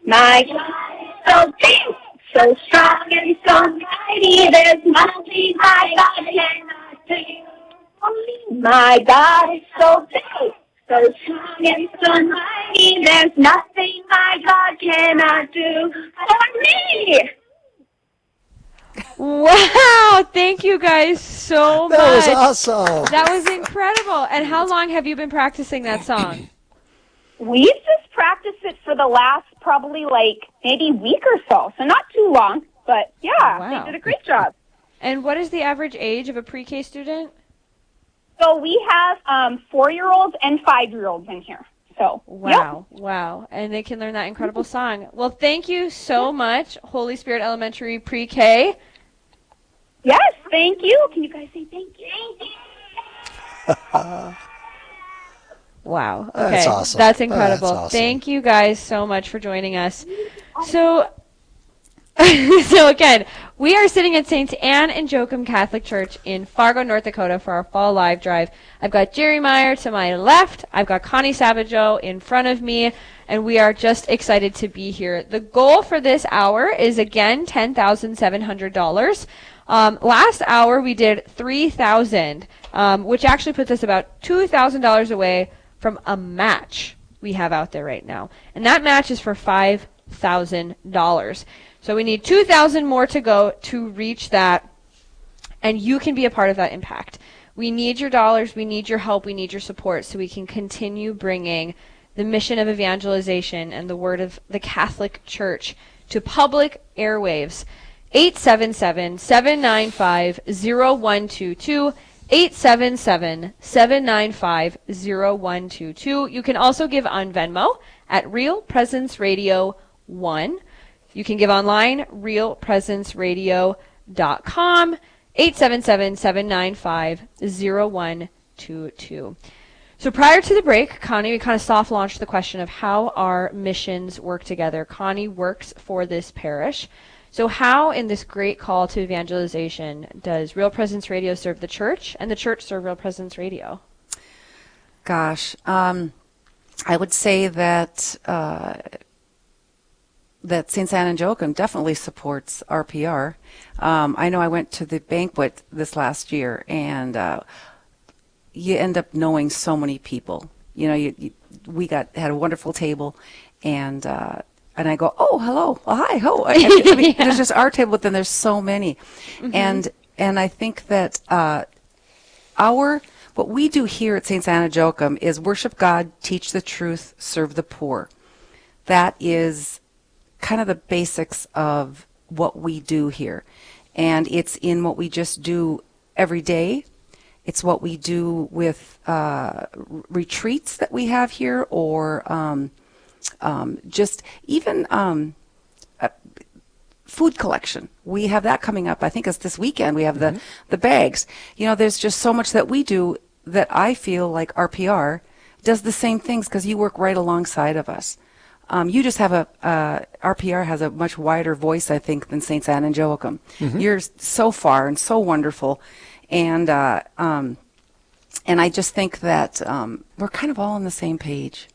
My God is so big, so strong and so mighty, there's nothing my God cannot do. My God is so big, so strong and so mighty, there's nothing my God cannot do for me. Wow, thank you guys so much. That was awesome. That was incredible. And how long have you been practicing that song? We've just practiced it for the last probably maybe week or so not too long, but yeah, Wow. They did a great job. And what is the average age of a pre-K student? So we have 4-year-olds and 5-year-olds in here. So wow, wow. And they can learn that incredible song. Well, thank you so much, Holy Spirit Elementary Pre-K. Yes, thank you. Can you guys say thank you? Thank you. Wow. Okay. That's awesome. That's incredible. That's awesome. Thank you guys so much for joining us. So again, we are sitting at St. Anne and Joachim Catholic Church in Fargo, North Dakota for our Fall Live Drive. I've got Jerry Meyer to my left. I've got Connie Savageau in front of me, and we are just excited to be here. The goal for this hour is, again, $10,700. Last hour we did $3,000, which actually puts us about $2,000 away from a match we have out there right now. And that match is for $5,000. So we need 2,000 more to go to reach that, and you can be a part of that impact. We need your dollars, we need your help, we need your support so we can continue bringing the mission of evangelization and the word of the Catholic Church to public airwaves. 877-795-0122, 877-795-0122. You can also give on Venmo at Real Presence Radio 1. You can give online, realpresenceradio.com, 877-795-0122. So prior to the break, Connie, we kind of soft launched the question of how our missions work together. Connie works for this parish. So how, in this great call to evangelization, does Real Presence Radio serve the church and the church serve Real Presence Radio? Gosh, I would say that that St. Anne and Joachim definitely supports RPR. I know I went to the banquet this last year, and you end up knowing so many people. You know, we had a wonderful table, and I go, oh, hello, oh, hi, ho. I mean, there's just our table, but then there's so many, and I think that what we do here at St. Anne and Joachim is worship God, teach the truth, serve the poor. That is kind of the basics of what we do here. And it's in what we just do every day. It's what we do with retreats that we have here, or just even food collection. We have that coming up. I think it's this weekend. We have the bags. You know, there's just so much that we do that I feel like RPR does the same things because you work right alongside of us. You just have RPR has a much wider voice, I think, than St. Anne and Joachim. You're so far and so wonderful, and I just think that we're kind of all on the same page.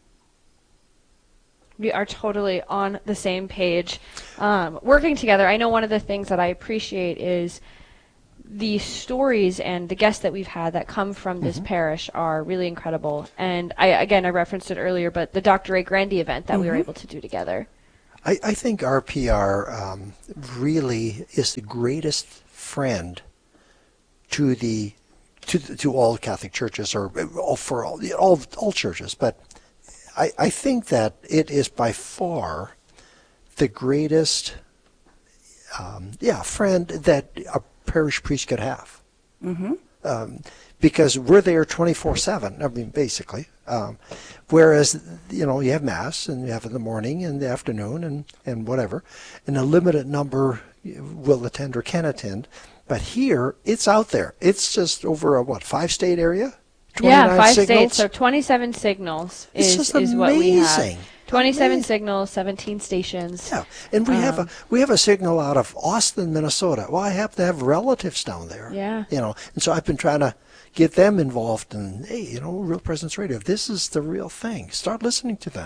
We are totally on the same page, working together. I know one of the things that I appreciate is the stories and the guests that we've had that come from this parish are really incredible. And I referenced it earlier, but the Dr. Ray Grandy event that we were able to do together. I think RPR really is the greatest friend to all Catholic churches, or for all churches. But I think that it is by far the greatest friend that a parish priest could have, because we're there 24/7. I mean, basically. Whereas, you know, you have Mass, and you have in the morning and the afternoon and whatever, and a limited number will attend or can attend. But here, it's out there. It's just over a 5-state area. 5 signals? states. So 27 signals is what we have. 27 signals, 17 stations. Yeah, and we have a signal out of Austin, Minnesota. Well, I happen to have relatives down there. Yeah. You know, and so I've been trying to get them involved in, hey, you know, Real Presence Radio. This is the real thing. Start listening to them.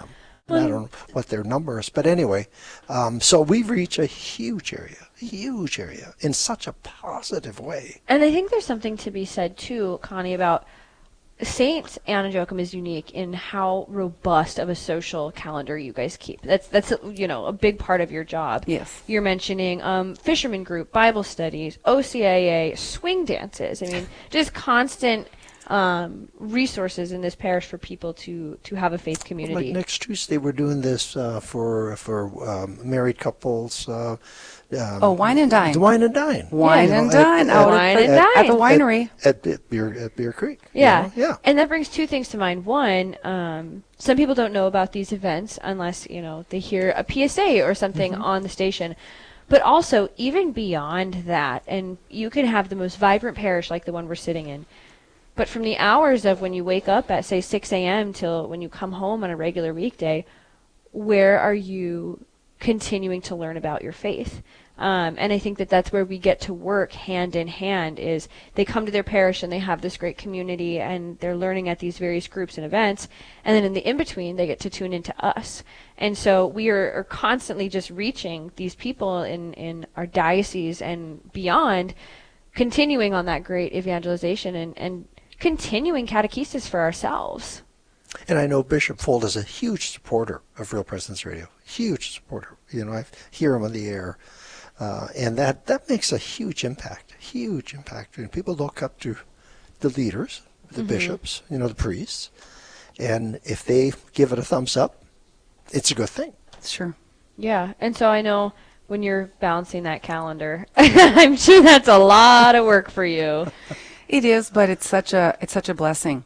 And I don't know what their number is, but anyway, so we reach a huge area in such a positive way. And I think there's something to be said too, Connie, about Saint Anne and Joachim is unique in how robust of a social calendar you guys keep. That's a big part of your job. Yes. You're mentioning fisherman group, Bible studies, OCAA, swing dances. I mean, just constant resources in this parish for people to have a faith community. Like next Tuesday, we're doing this for married couples. Wine and dine. Wine and dine. Wine and dine. At the winery. At Beer Creek. Yeah. Yeah. And that brings two things to mind. One, some people don't know about these events unless, they hear a PSA or something on the station. But also, even beyond that, and you can have the most vibrant parish like the one we're sitting in, but from the hours of when you wake up at, say, 6 a.m. till when you come home on a regular weekday, where are you continuing to learn about your faith? And I think that's where we get to work hand in hand, is they come to their parish and they have this great community and they're learning at these various groups and events. And then in the in-between, they get to tune into us. And so we are constantly just reaching these people in our diocese and beyond, continuing on that great evangelization and continuing catechesis for ourselves. And I know Bishop Fold is a huge supporter of Real Presence Radio. Huge supporter. I hear him on the air. And that makes a huge impact. Huge impact. And people look up to the leaders, the bishops, the priests. And if they give it a thumbs up, it's a good thing. Sure. Yeah. And so I know when you're balancing that calendar, I'm sure that's a lot of work for you. It is, but it's such a blessing.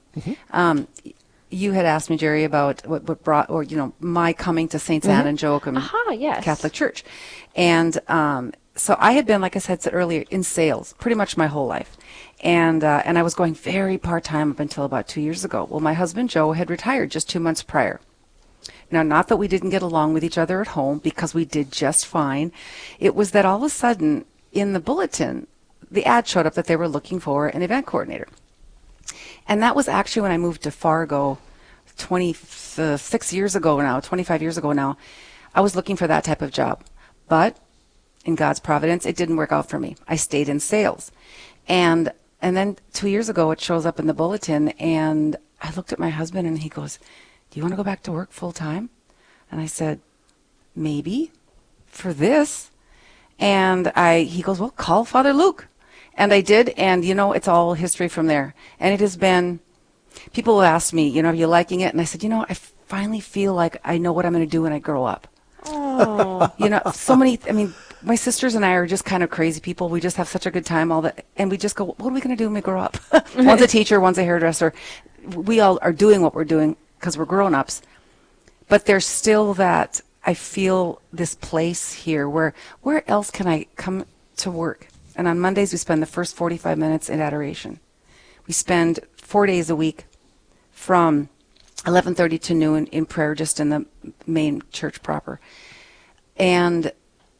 You had asked me, Jerry, about what brought, or my coming to Saints Anne and Joachim Yes. Catholic Church, and so I had been, like I said earlier, in sales pretty much my whole life, and I was going very part-time up until about 2 years ago. Well, my husband Joe had retired just 2 months prior. Now, not that we didn't get along with each other at home, because we did just fine. It was that all of a sudden in the bulletin, the ad showed up that they were looking for an event coordinator. And that was actually when I moved to Fargo 26 years ago now, 25 years ago now. I was looking for that type of job. But in God's providence, it didn't work out for me. I stayed in sales. And then 2 years ago, it shows up in the bulletin, and I looked at my husband, and he goes, "Do you want to go back to work full time?" And I said, "Maybe, for this." And he goes, "Well, call Father Luke." And I did, and it's all history from there. And it has been, people ask me, are you liking it? And I said, I finally feel like I know what I'm going to do when I grow up. Oh. So many, my sisters and I are just kind of crazy people. We just have such a good time, and we just go, what are we going to do when we grow up? One's a teacher, one's a hairdresser. We all are doing what we're doing because we're grown-ups. But there's still that, I feel this place here where else can I come to work? And on Mondays, we spend the first 45 minutes in adoration. We spend 4 days a week from 11:30 to noon in prayer, just in the main church proper. And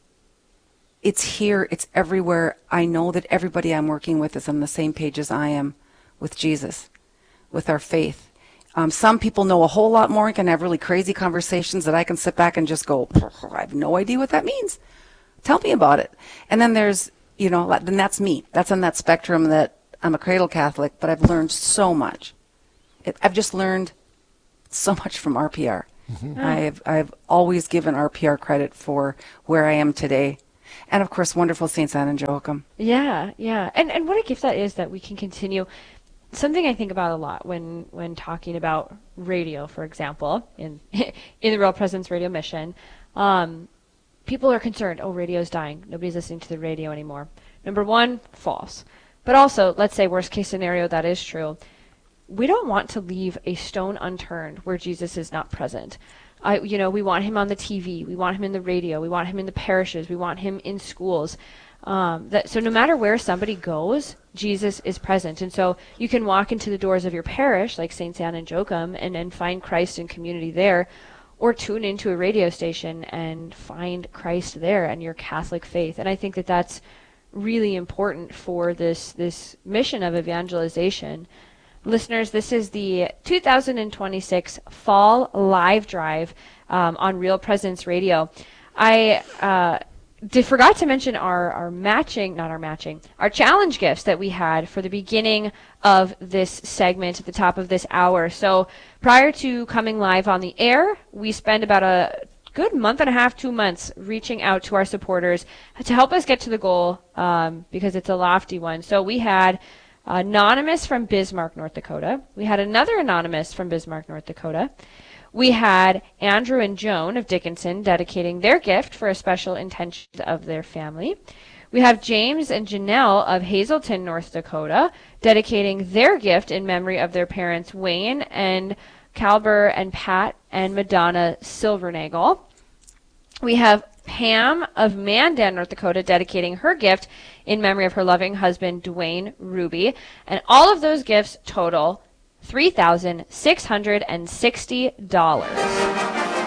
it's here, it's everywhere. I know that everybody I'm working with is on the same page as I am with Jesus, with our faith. Some people know a whole lot more and can have really crazy conversations that I can sit back and just go, I have no idea what that means. Tell me about it. And then there's, then that's me. That's on that spectrum that I'm a cradle Catholic, but I've learned so much. I've just learned so much from RPR. I've always given RPR credit for where I am today. And, of course, wonderful Saints Anne and Joachim. Yeah. And what a gift that is, that we can continue. Something I think about a lot when talking about radio, for example, in the Real Presence Radio mission, people are concerned, radio's dying. Nobody's listening to the radio anymore. Number one, false. But also, let's say worst case scenario, that is true. We don't want to leave a stone unturned where Jesus is not present. We want him on the TV. We want him in the radio. We want him in the parishes. We want him in schools. So no matter where somebody goes, Jesus is present. And so you can walk into the doors of your parish, like St. Anne and Joachim, and find Christ and community there, or tune into a radio station and find Christ there and your Catholic faith. And I think that that's really important for this mission of evangelization. listeners, this is the 2026 Fall Live Drive on Real Presence Radio. I forgot to mention our challenge gifts that we had for the beginning of this segment at the top of this hour. So prior to coming live on the air, we spent about a good month and a half, 2 months, reaching out to our supporters to help us get to the goal because it's a lofty one. So we had Anonymous from Bismarck, North Dakota. We had another Anonymous from Bismarck, North Dakota. We had Andrew and Joan of Dickinson dedicating their gift for a special intention of their family. We have James and Janelle of Hazelton, North Dakota, dedicating their gift in memory of their parents, Wayne and Calber and Pat and Madonna Silvernagle. We have Pam of Mandan, North Dakota, dedicating her gift in memory of her loving husband, Dwayne Ruby. And all of those gifts total $3,660.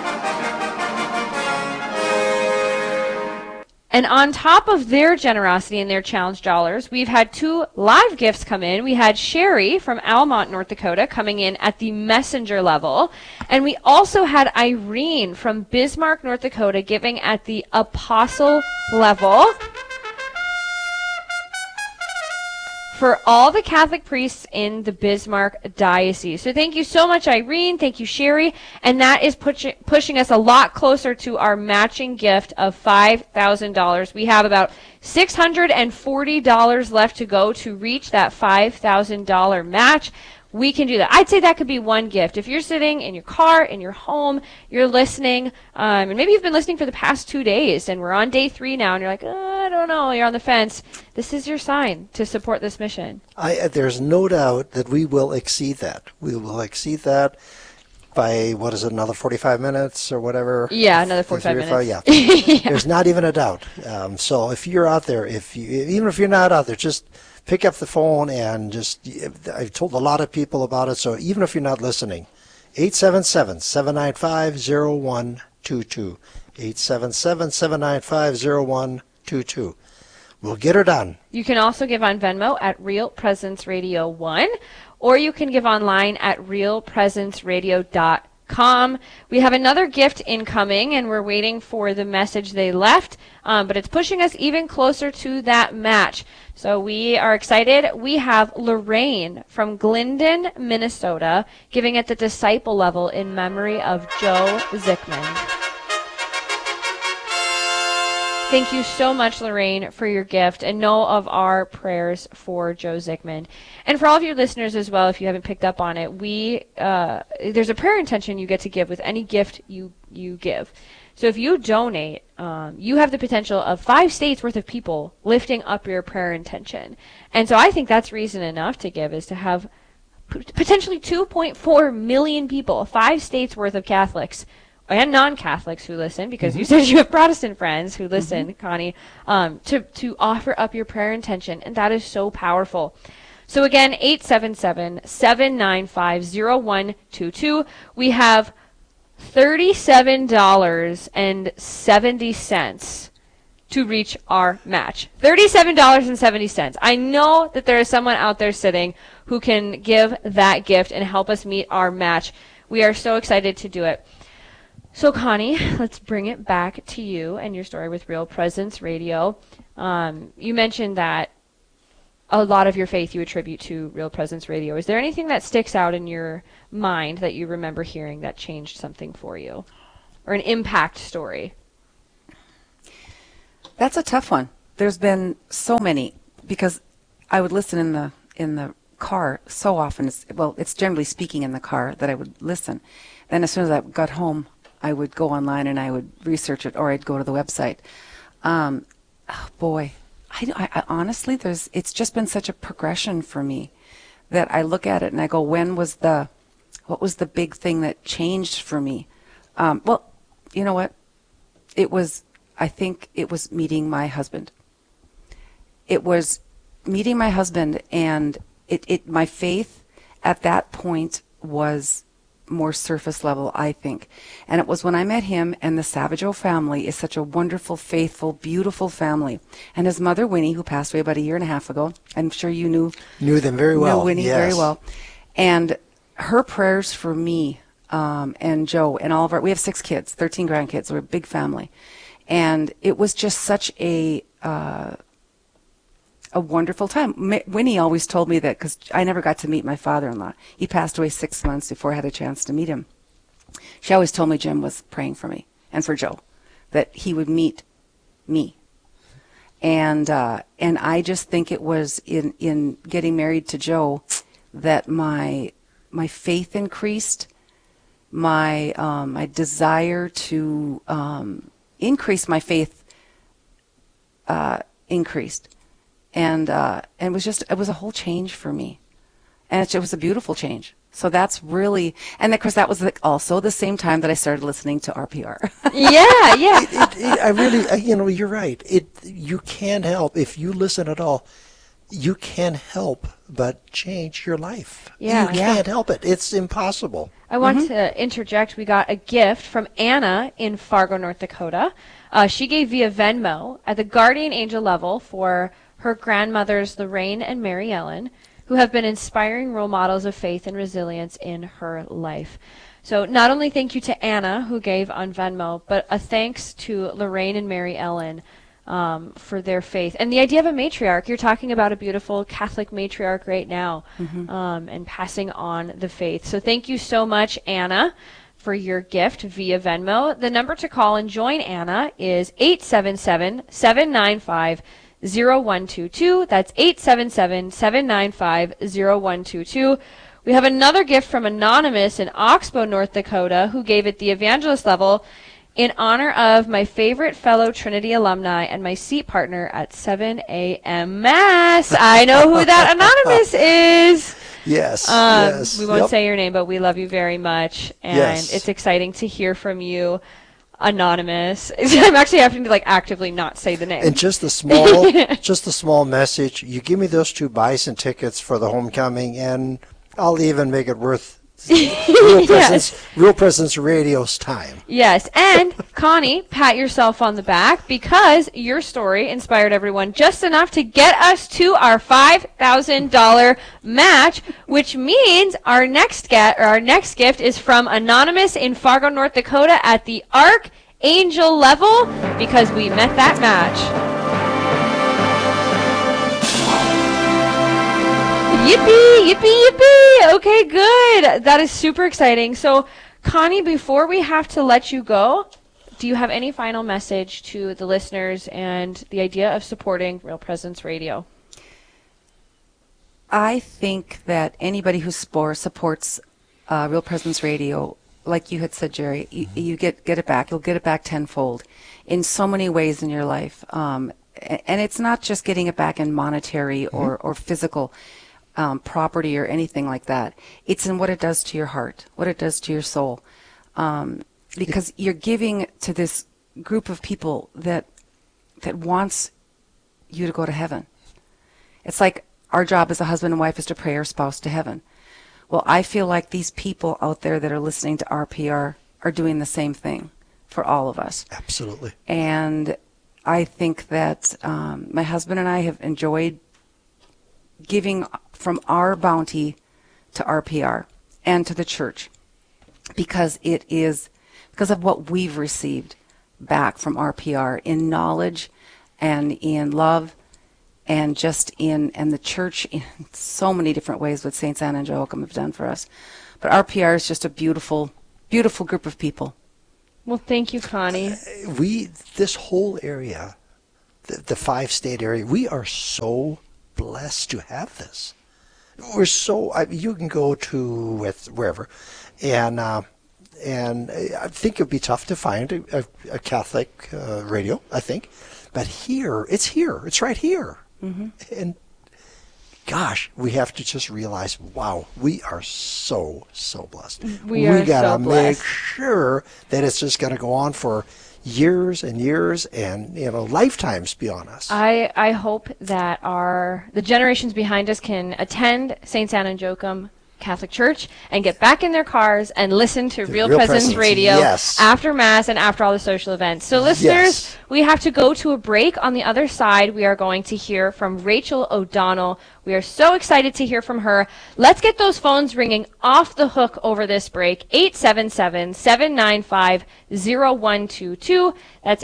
And on top of their generosity and their challenge dollars, we've had 2 live gifts come in. We had Sherry from Almont, North Dakota, coming in at the messenger level. And we also had Irene from Bismarck, North Dakota, giving at the apostle level. For all the Catholic priests in the Bismarck Diocese. So thank you so much, Irene. Thank you, Sherry. And that is pushing us a lot closer to our matching gift of $5,000. We have about $640 left to go to reach that $5,000 match. We can do that. I'd say that could be one gift. If you're sitting in your car, in your home, you're listening, and maybe you've been listening for the past 2 days, and we're on day 3 now, and you're like, I don't know, you're on the fence. This is your sign to support this mission. There's no doubt that we will exceed that. We will exceed that by, another 45 minutes or whatever? Yeah, another 45 minutes. Yeah. There's not even a doubt. So if you're out there, even if you're not out there, just pick up the phone and I've told a lot of people about it, so even if you're not listening, 877-795-0122. 877-795-0122. We'll get her done. You can also give on Venmo at Real Presence Radio 1, or you can give online at realpresenceradio.com. We have another gift incoming, and we're waiting for the message they left, but it's pushing us even closer to that match. So we are excited. We have Lorraine from Glendon, Minnesota, giving at the disciple level in memory of Joe Zickman. Thank you so much, Lorraine, for your gift, and know of our prayers for Joe Zickman. And for all of your listeners as well, if you haven't picked up on it, there's a prayer intention you get to give with any gift you give. So if you donate, you have the potential of 5 states worth of people lifting up your prayer intention. And so I think that's reason enough to give, is to have potentially 2.4 million people, 5 states worth of Catholics and non-Catholics who listen, because you said you have Protestant friends who listen, Connie, to offer up your prayer intention, and that is so powerful. So again, 877-795-0122. We have $37.70 to reach our match. $37.70. I know that there is someone out there sitting who can give that gift and help us meet our match. We are so excited to do it. So, Connie, let's bring it back to you and your story with Real Presence Radio. You mentioned that a lot of your faith you attribute to Real Presence Radio. Is there anything that sticks out in your mind that you remember hearing that changed something for you? Or an impact story? That's a tough one. There's been so many, because I would listen in the car so often. It's generally speaking in the car that I would listen. Then as soon as I got home, I would go online and I would research it, or I'd go to the website. I honestly, it's just been such a progression for me that I look at it and I go, what was the big thing that changed for me? Well, you know what? I think it was meeting my husband. It was meeting my husband, and my faith at that point was more surface level, I think. And it was when I met him, and the Savageau family is such a wonderful, faithful, beautiful family. And his mother, Winnie, who passed away about 1.5 years ago, I'm sure you knew them very well. Knew Winnie yes. very well. And her prayers for me and Joe and all of our, we have 6 kids, 13 grandkids. We're a big family. And it was just such a wonderful time. Winnie always told me that, because I never got to meet my father-in-law. He passed away 6 months before I had a chance to meet him. She always told me Jim was praying for me and for Joe, that he would meet me. And I just think it was in getting married to Joe that my faith increased, my desire to increase my faith increased, and it was a whole change for me, and it was a beautiful change. So that's really, and of course that was also the same time that I started listening to RPR. Yeah. I really, you're right. You can't help, if you listen at all, you can't help but change your life. Yeah. You can't help it. It's impossible. I want to interject. We got a gift from Anna in Fargo, North Dakota. She gave via Venmo at the guardian angel level for her grandmothers, Lorraine and Mary Ellen, who have been inspiring role models of faith and resilience in her life. So not only thank you to Anna, who gave on Venmo, but a thanks to Lorraine and Mary Ellen for their faith. And the idea of a matriarch, you're talking about a beautiful Catholic matriarch right now, and passing on the faith. So thank you so much, Anna, for your gift via Venmo. The number to call and join Anna is 877-795-0122. That's 877-795-0122. We have another gift from Anonymous in Oxbow, North Dakota, who gave it the evangelist level in honor of my favorite fellow Trinity alumni and my seat partner at 7 a.m. Mass. I know who that Anonymous is. Yes, yes. We won't say your name, but we love you very much. And it's exciting to hear from you, Anonymous. I'm actually having to actively not say the name. And just a small message. You give me those 2 bison tickets for the homecoming, and I'll even make it worth Real Presence Radio's time. Yes, and Connie, pat yourself on the back, because your story inspired everyone just enough to get us to our $5,000 match, which means our next gift is from Anonymous in Fargo, North Dakota at the Archangel level, because we met that match. Yippee, yippee, yippee. Okay, good. That is super exciting. So, Connie, before we have to let you go, do you have any final message to the listeners and the idea of supporting Real Presence Radio? I think that anybody who supports Real Presence Radio, like you had said, Jerry, you get it back. You'll get it back tenfold in so many ways in your life. And it's not just getting it back in monetary or physical property or anything like that. It's in what it does to your heart, what it does to your soul. Because you're giving to this group of people that wants you to go to heaven. It's like our job as a husband and wife is to pray our spouse to heaven. Well, I feel like these people out there that are listening to RPR are doing the same thing for all of us. Absolutely. And I think that my husband and I have enjoyed giving from our bounty to RPR and to the church, because of what we've received back from RPR in knowledge and in love, and just and the church in so many different ways, what Saints Anna and Joachim have done for us. But RPR is just a beautiful, beautiful group of people. Well, thank you, Connie. This whole area, the 5-state area, we are so blessed to have this. We're so, you can go to wherever, and I think it'd be tough to find a Catholic radio, I think, but it's right here. And gosh, we have to just realize, wow, we are so blessed. We gotta make sure that it's just going to go on for years and years and lifetimes beyond us. I hope that the generations behind us can attend Saints Anna and Joachim Catholic Church and get back in their cars and listen to Real Real Presence Presence, Radio yes. after Mass and after all the social events. So listeners, we have to go to a break. On the other side, we are going to hear from Rachel O'Donnell. We are so excited to hear from her. Let's get those phones ringing off the hook over this break. 877-795-0122. That's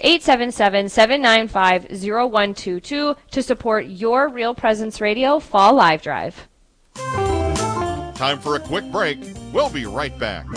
877-795-0122 to support your Real Presence Radio Fall Live Drive. Time for a quick break. We'll be right back.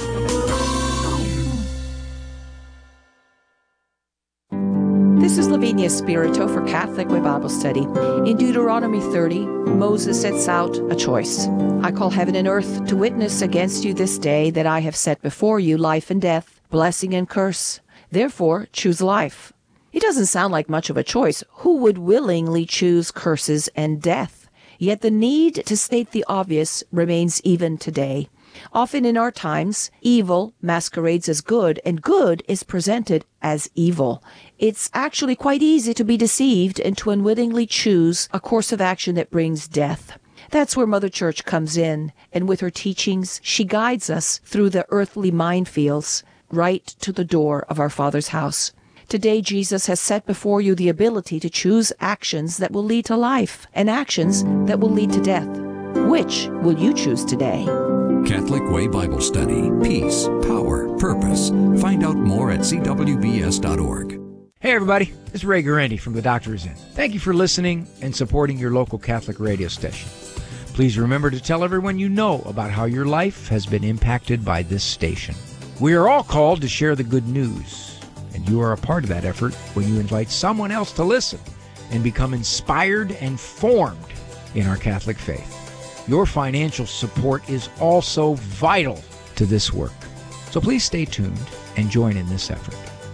This is Lavinia Spirito for Catholic Way Bible Study. In Deuteronomy 30, Moses sets out a choice. I call heaven and earth to witness against you this day that I have set before you life and death, blessing and curse. Therefore, choose life. It doesn't sound like much of a choice. Who would willingly choose curses and death? Yet the need to state the obvious remains even today. Often in our times, evil masquerades as good, and good is presented as evil. It's actually quite easy to be deceived and to unwittingly choose a course of action that brings death. That's where Mother Church comes in, and with her teachings, she guides us through the earthly minefields right to the door of our Father's house. Today, Jesus has set before you the ability to choose actions that will lead to life and actions that will lead to death. Which will you choose today? Catholic Way Bible Study. Peace, power, purpose. Find out more at cwbs.org. Hey everybody, it's Ray Guarendi from The Doctor Is In. Thank you for listening and supporting your local Catholic radio station. Please remember to tell everyone you know about how your life has been impacted by this station. We are all called to share the good news. And you are a part of that effort when you invite someone else to listen and become inspired and formed in our Catholic faith. Your financial support is also vital to this work. So please stay tuned and join in this effort.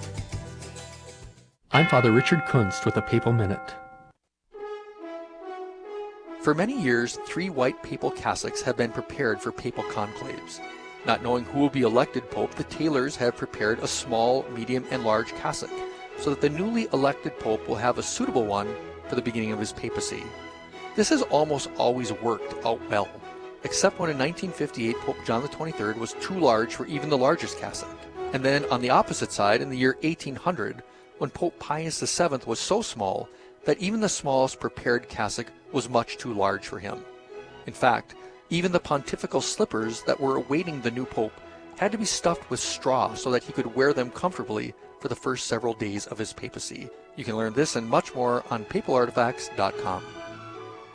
I'm Father Richard Kunst with a Papal Minute. For many years, 3 white papal cassocks have been prepared for papal conclaves. Not knowing who will be elected pope, the tailors have prepared a small, medium, and large cassock, so that the newly elected pope will have a suitable one for the beginning of his papacy. This has almost always worked out well, except when in 1958 Pope John XXIII was too large for even the largest cassock. And then on the opposite side, in the year 1800, when Pope Pius VII was so small that even the smallest prepared cassock was much too large for him. In fact, even the pontifical slippers that were awaiting the new pope had to be stuffed with straw so that he could wear them comfortably for the first several days of his papacy. You can learn this and much more on papalartifacts.com.